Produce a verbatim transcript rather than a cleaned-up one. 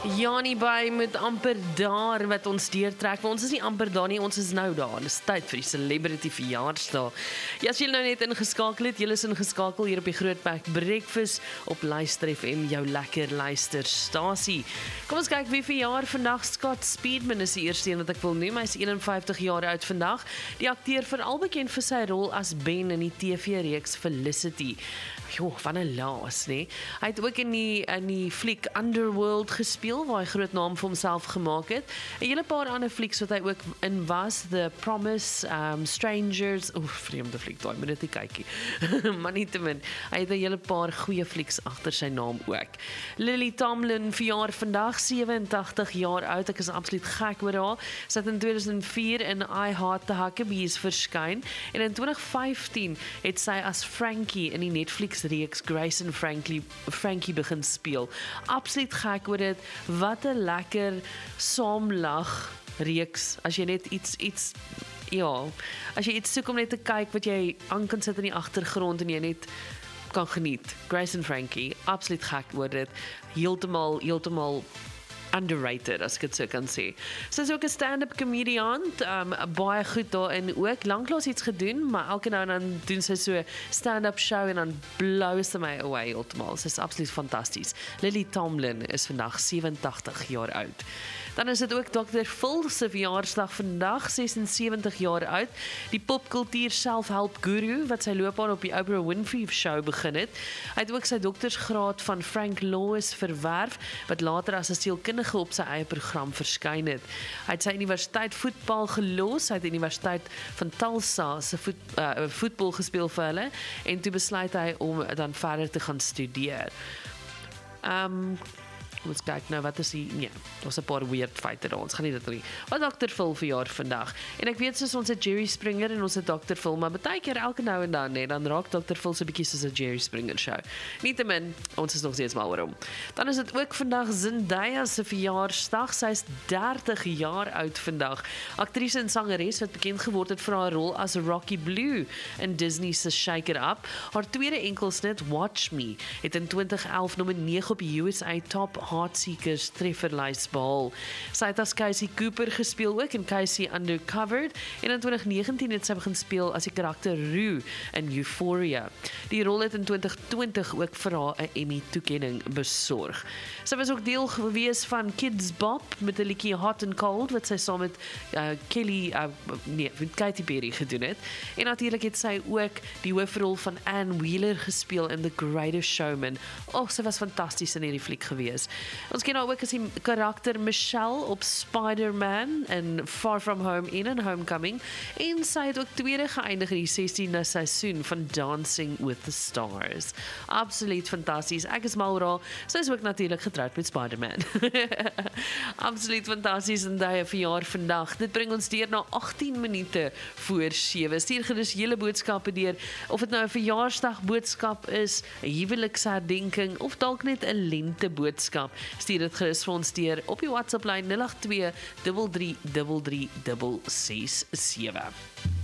Janie by met amper daar wat ons deurtrek. Maar ons is nie amper daar nie, ons is nou daar. Dit is tyd vir die celebrity verjaarsdag. Ja, as jy nou net ingeskakel het, jy is ingeskakel hier op die Grootberg Breakfast op Luister F M, jou lekker luisterstasie. Kom ons kyk wie verjaar vandag. Scott Speedman is die eerste een wat ek wil noem. Hy is eenenvyftig jaar oud vandag. Die akteur veral bekend vir sy rol as Ben in die T V-reeks Felicity. Jo, van 'n laas, nee. Hy het ook in die in die fliek Underworld gespeel waar hy groot naam vir homself gemaak het. 'n Hele paar ander flieks wat hy ook in was, The Promise, um, Strangers, oef, vreemde fliek daai, moet dit nie kykie. Maar nietemin, hy het 'n hele paar goeie flieks agter sy naam ook. Lily Tomlin verjaar vandag, sewe-en-tagtig jaar oud. Ek is absoluut gek oor haar. Sy het in tweeduisend vier in I Heart the Huckabees verskyn en in twintig vyftien het sy as Frankie in die Netflix-reeks Grace and Frankie, Frankie begin speel. Absoluut gek oor dit. Wat 'n lekker saamlag reeks, as jy net iets, iets ja, as jy iets soek om net te kyk wat jy aan kan sit in die agtergrond en jy net kan geniet. Grace and Frankie, absoluut gek oor dit. Heeltemal, heeltemal underrated, as ek dit so kan sê. Sy is ook 'n stand-up comedian, um, baie goed daarin ook, lanklaas iets gedoen, maar elke nou en dan doen sy so stand-up show en dan blou sy my away heeltemal. Sy is absoluut fantasties. Lily Tomlin is vandag sewe-en-tagtig jaar oud. Dan is dit ook dokter Phil se verjaarsdag vandag, ses-en-sewentig jaar oud. Die popkultuur selfhelp guru wat sy loopbaan op die Oprah Winfrey show begin het. Hy het ook sy doktersgraad van Frank Lewis verwerf, wat later as 'n sielkundige op sy eie program verskyn het. Hy het sy universiteit voetbal gelos, hy het die Universiteit van Tulsa se voet, uh, voetbal gespeel vir hulle en toe besluit hy om dan verder te gaan studeer. Um, Ons kyk nou, wat is die, nee, daar's 'n paar weird feite daar, ons gaan nie dit nie. Wat dokter Phil verjaar vandag? En ek weet soos ons het Jerry Springer en ons het dokter Phil, maar baie keer elke nou en dan, nee, dan raak dokter Phil so 'n bietjie soos 'n Jerry Springer show. Nietemin, ons is nog steeds mal oor hom. Dan is dit ook vandag Zendaya se verjaarsdag, sy is dertig jaar oud vandag. Aktrise en sangeres wat bekend geword het vir haar rol as Rocky Blue in Disney se Shake It Up. Haar tweede enkelsnit, Watch Me, het in twintig elf nommer nege op die U S A Top Heartseekers trefferlys behaal. Sy het as Casey Cooper gespeel ook in Casey Undercovered en in twintig negentien het sy begin speel as die karakter Rue in Euphoria. Die rol het in twintig twintig ook vir haar 'n Emmy-toekenning besorg. Sy was ook deel gewees van Kids Bop met 'n liedjie Hot and Cold wat sy saam met uh, Kelly, uh, nee, met Katy Perry gedoen het. En natuurlik het sy ook die hoofrol van Anne Wheeler gespeel in The Greatest Showman. Oh, sy was fantasties in hierdie fliek gewees. Ons ken haar ook as die karakter Michelle op Spider-Man en Far From Home en in Homecoming. En sy het ook tweede geëindig in die sestiende seisoen van Dancing with the Stars. Absoluut fantasties. Ek is mal oor haar. Sy is ook natuurlik getroud met Spider-Man. Absoluut fantasties en die verjaar vandag. Dit bring ons deur na agttien minute voor sewe. Stuur gerus julle boodskappe deur, of dit nou 'n verjaarsdag boodskap is, 'n huweliksherdenking of dalk net 'n lente boodskap. Stuur dit gerus vir ons deur op die WhatsApp lyn nul agt twee drie drie drie drie ses ses sewe.